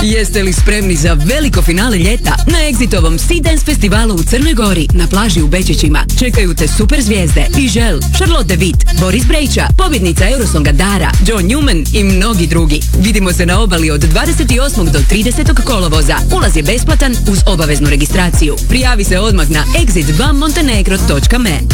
Jeste li spremni za veliko finale ljeta na Exitovom Sea Dance festivalu u Crnoj Gori na plaži u Bečićima? Čekaju te super zvijezde Ižel, Charlotte Witt, Boris Brejča, pobjednica Eurosonga Dara, John Newman i mnogi drugi. Vidimo se na obali od 28. do 30. kolovoza. Ulaz je besplatan uz obaveznu registraciju. Prijavi se odmah na exitvamontenegro.me.